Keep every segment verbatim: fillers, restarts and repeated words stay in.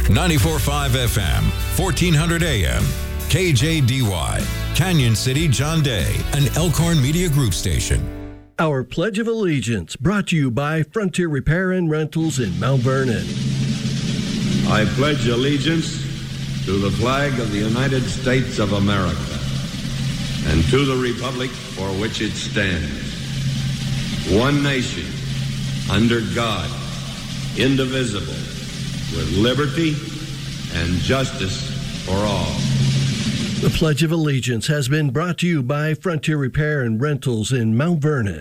ninety-four point five F M, fourteen hundred A M, K J D Y, Canyon City, John Day, an Elkhorn Media Group station. Our Pledge of Allegiance brought to you by Frontier Repair and Rentals in Mount Vernon. I pledge allegiance to the flag of the United States of America and to the republic for which it stands, one nation, under God, indivisible, with liberty and justice for all. The Pledge of Allegiance has been brought to you by Frontier Repair and Rentals in Mount Vernon.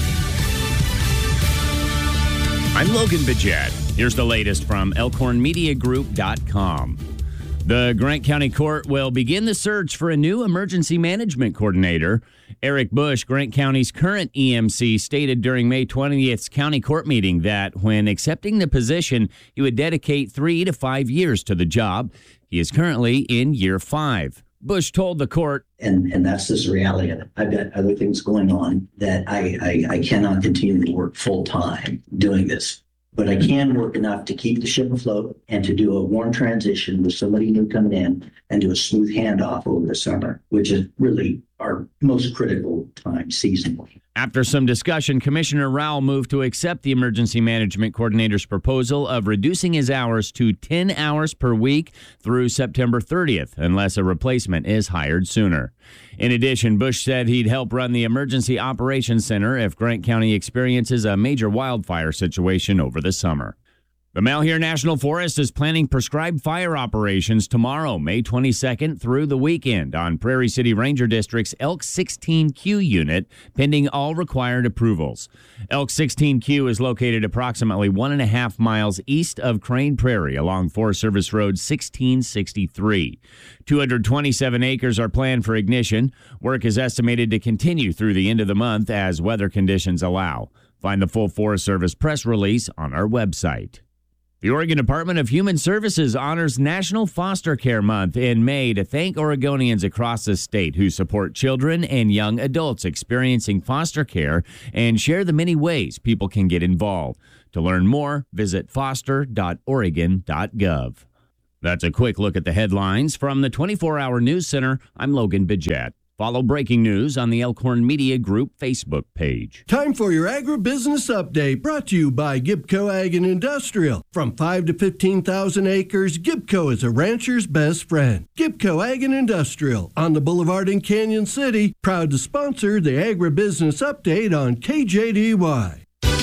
I'm Logan Bajette. Here's the latest from Elkhorn Media Group dot com. The Grant County Court will begin the search for a new emergency management coordinator. Eric Bush, Grant County's current E M C, stated during May twentieth's county court meeting that when accepting the position, he would dedicate three to five years to the job. He is currently in year five. Bush told the court, and and that's this reality of it. I've got other things going on that I, I, I cannot continue to work full time doing this. But I can work enough to keep the ship afloat and to do a warm transition with somebody new coming in and do a smooth handoff over the summer, which is really our most critical time seasonally. After some discussion, Commissioner Rowell moved to accept the emergency management coordinator's proposal of reducing his hours to ten hours per week through September thirtieth, unless a replacement is hired sooner. In addition, Bush said he'd help run the Emergency Operations Center if Grant County experiences a major wildfire situation over the summer. The Malheur National Forest is planning prescribed fire operations tomorrow, May twenty-second, through the weekend on Prairie City Ranger District's Elk sixteen Q unit, pending all required approvals. Elk sixteen Q is located approximately one and a half miles east of Crane Prairie along Forest Service Road sixteen sixty-three. two hundred twenty-seven acres are planned for ignition. Work is estimated to continue through the end of the month as weather conditions allow. Find the full Forest Service press release on our website. The Oregon Department of Human Services honors National Foster Care Month in May to thank Oregonians across the state who support children and young adults experiencing foster care and share the many ways people can get involved. To learn more, visit foster dot oregon dot gov. That's a quick look at the headlines from the twenty-four hour News Center. I'm Logan Bajette. Follow breaking news on the Elkhorn Media Group Facebook page. Time for your agribusiness update, brought to you by Gibco Ag and Industrial. From five to fifteen thousand acres, Gibco is a rancher's best friend. Gibco Ag and Industrial on the Boulevard in Canyon City, proud to sponsor the agribusiness update on K J D Y.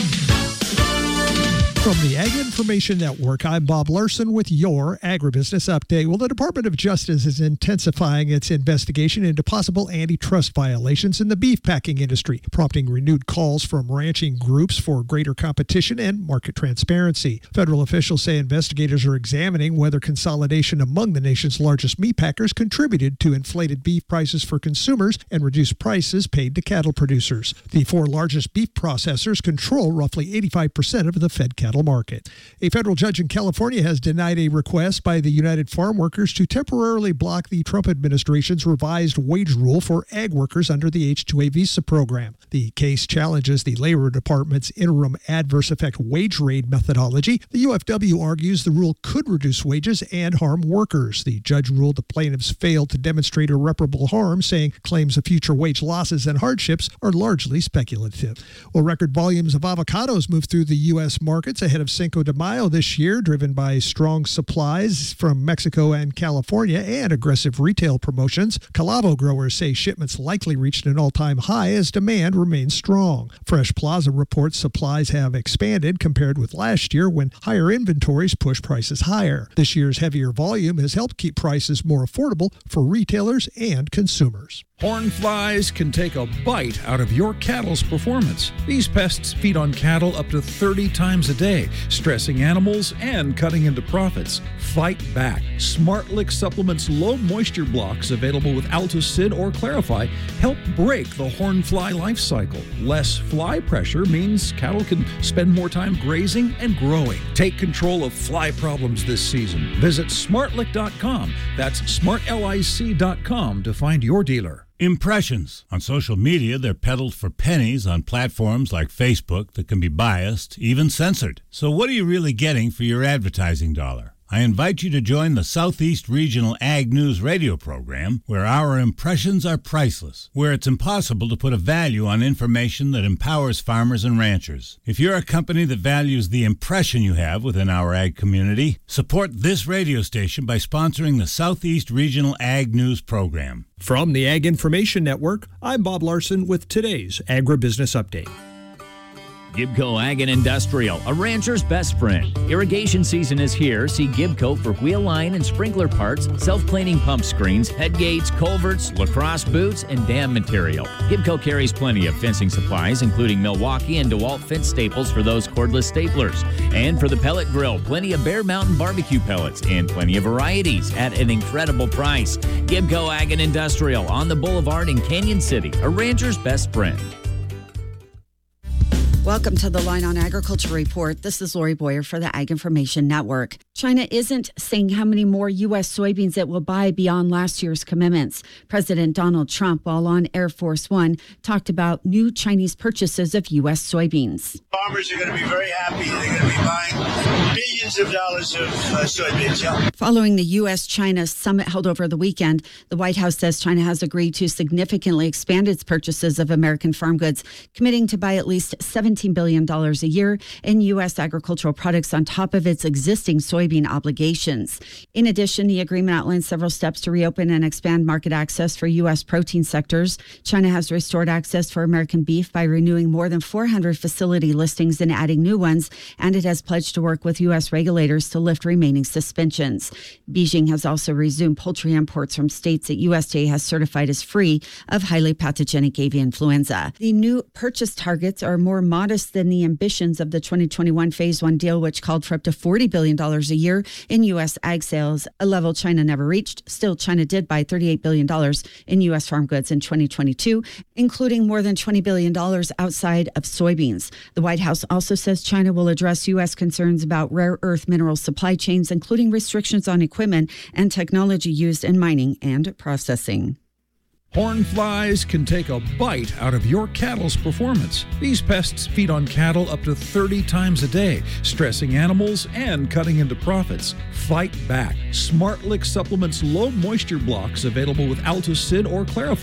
From the Ag Information Network, I'm Bob Larson with your Agribusiness Update. Well, the Department of Justice is intensifying its investigation into possible antitrust violations in the beef packing industry, prompting renewed calls from ranching groups for greater competition and market transparency. Federal officials say investigators are examining whether consolidation among the nation's largest meat packers contributed to inflated beef prices for consumers and reduced prices paid to cattle producers. The four largest beef processors control roughly eighty-five percent of the fed cattle market. A federal judge in California has denied a request by the United Farm Workers to temporarily block the Trump administration's revised wage rule for ag workers under the H two A visa program. The case challenges the Labor Department's interim adverse effect wage rate methodology. The U F W argues the rule could reduce wages and harm workers. The judge ruled the plaintiffs failed to demonstrate irreparable harm, saying claims of future wage losses and hardships are largely speculative. Well, record volumes of avocados moved through the U S markets ahead of Cinco de Mayo this year, driven by strong supplies from Mexico and California and aggressive retail promotions. Calavo growers say shipments likely reached an all-time high as demand remains strong. Fresh Plaza reports supplies have expanded compared with last year when higher inventories pushed prices higher. This year's heavier volume has helped keep prices more affordable for retailers and consumers. Horn flies can take a bite out of your cattle's performance. These pests feed on cattle up to thirty times a day, stressing animals and cutting into profits. Fight back. SmartLick Supplement's low moisture blocks, available with Altosid or Clarify, help break the horn fly life cycle. Less fly pressure means cattle can spend more time grazing and growing. Take control of fly problems this season. Visit smartlick dot com. That's smart lic dot com to find your dealer. Impressions. On social media, they're peddled for pennies on platforms like Facebook that can be biased, even censored. So what are you really getting for your advertising dollar? I invite you to join the Southeast Regional Ag News radio program, where our impressions are priceless, where it's impossible to put a value on information that empowers farmers and ranchers. If you're a company that values the impression you have within our ag community, support this radio station by sponsoring the Southeast Regional Ag News program. From the Ag Information Network, I'm Bob Larson with today's Agribusiness Update. Gibco Ag and Industrial, a rancher's best friend. Irrigation season is here. See Gibco for wheel line and sprinkler parts, self-cleaning pump screens, head gates, culverts, lacrosse boots, and dam material. Gibco carries plenty of fencing supplies, including Milwaukee and DeWalt fence staples for those cordless staplers. And for the pellet grill, plenty of Bear Mountain barbecue pellets and plenty of varieties at an incredible price. Gibco Ag and Industrial on the Boulevard in Canyon City, a rancher's best friend. Welcome to the Line on Agriculture Report. This is Lori Boyer for the Ag Information Network. China isn't saying how many more U S soybeans it will buy beyond last year's commitments. President Donald Trump, while on Air Force One, talked about new Chinese purchases of U S soybeans. Farmers are going to be very happy. They're going to be buying billions of dollars of uh, soybeans. Yeah. Following the U S China summit held over the weekend, the White House says China has agreed to significantly expand its purchases of American farm goods, committing to buy at least seventeen billion dollars a year in U S agricultural products on top of its existing soybean obligations. In addition, the agreement outlines several steps to reopen and expand market access for U S protein sectors. China has restored access for American beef by renewing more than four hundred facility listings and adding new ones, and it has pledged to work with U S regulators to lift remaining suspensions. Beijing has also resumed poultry imports from states that U S D A has certified as free of highly pathogenic avian influenza. The new purchase targets are more modest than the ambitions of the twenty twenty-one Phase one deal, which called for up to forty billion dollars a year in U S ag sales, a level China never reached. Still, China did buy thirty-eight billion dollars in U S farm goods in twenty twenty-two, including more than twenty billion dollars outside of soybeans. The White House also says China will address U S concerns about rare earth mineral supply chains, including restrictions on equipment and technology used in mining and processing. Horn flies can take a bite out of your cattle's performance. These pests feed on cattle up to thirty times a day, stressing animals and cutting into profits. Fight back. Smart Lick Supplements low moisture blocks available with Altosid or Clarify.